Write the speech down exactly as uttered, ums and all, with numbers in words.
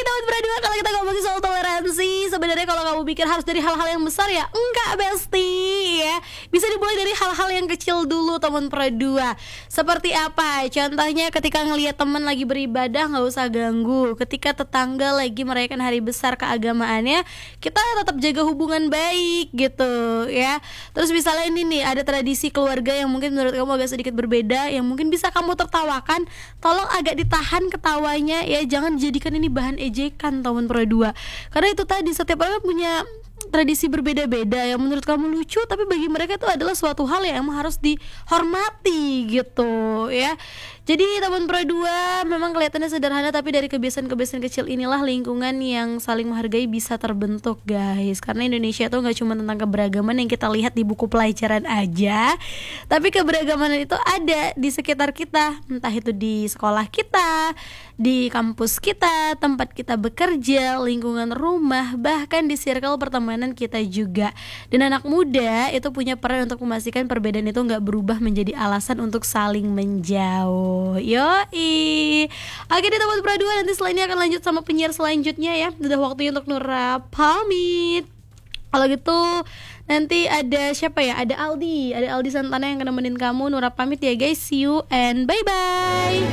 teman berdua, kalau kita ngomongin soal toleransi, sebenarnya kalau kamu pikir harus dari hal-hal yang besar ya enggak Besti ya. Bisa dimulai dari hal-hal yang kecil dulu teman berdua. Seperti apa? Contohnya ketika ngelihat teman lagi beribadah nggak usah ganggu. Ketika tetangga lagi merayakan hari besar keagamaannya, kita tetap jaga hubungan baik gitu ya. Terus misalnya ini nih, ada tradisi keluarga yang mungkin menurut kamu agak sedikit berbeda, yang mungkin bisa kamu tertawakan, tolong agak ditahan ketawanya ya, jangan jadikan ini bahan ejekan teman berdua. Karena itu tadi, setiap orang punya tradisi berbeda-beda yang menurut kamu lucu, tapi bagi mereka itu adalah suatu hal yang emang harus dihormati gitu ya. Jadi teman berdua, memang kelihatannya sederhana, tapi dari kebiasaan-kebiasaan kecil inilah lingkungan yang saling menghargai bisa terbentuk guys. Karena Indonesia tuh gak cuma tentang keberagaman yang kita lihat di buku pelajaran aja, tapi keberagaman itu ada di sekitar kita. Entah itu di sekolah kita, di kampus kita, tempat kita bekerja, lingkungan rumah, bahkan di circle pertemanan kita juga. Dan anak muda itu punya peran untuk memastikan perbedaan itu gak berubah menjadi alasan untuk saling menjauh. Yoi. Oke deh teman berdua, nanti selanjutnya akan lanjut sama penyiar selanjutnya ya. Udah waktunya untuk Nura pamit. Kalau gitu nanti ada siapa ya? Ada Aldi, ada Aldi Santana yang akan nemenin kamu. Nura pamit ya guys, see you and bye bye.